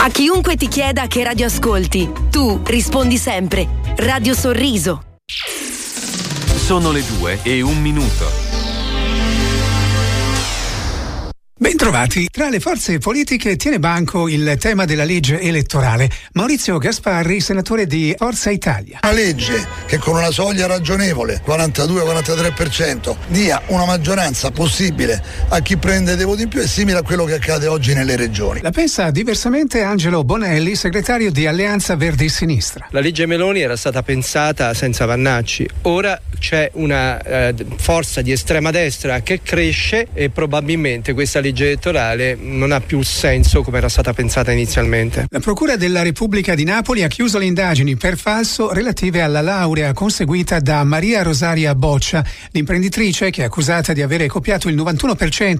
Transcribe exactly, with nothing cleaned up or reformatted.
A chiunque ti chieda che radio ascolti, tu rispondi sempre Radio Sorriso. Sono le due e un minuto. Bentrovati. Tra le forze politiche tiene banco il tema della legge elettorale. Maurizio Gasparri, senatore di Forza Italia. Una legge che con una soglia ragionevole, quarantadue quarantatré per cento, dia una maggioranza possibile a chi prende dei voti in più è simile a quello che accade oggi nelle regioni. La pensa diversamente Angelo Bonelli, segretario di Alleanza Verdi Sinistra. La legge Meloni era stata pensata senza Vannacci. Ora c'è una eh, forza di estrema destra che cresce e probabilmente questa legge elettorale non ha più senso come era stata pensata inizialmente. La Procura della Repubblica di Napoli ha chiuso le indagini per falso relative alla laurea conseguita da Maria Rosaria Boccia, l'imprenditrice che è accusata di avere copiato il novantuno per cento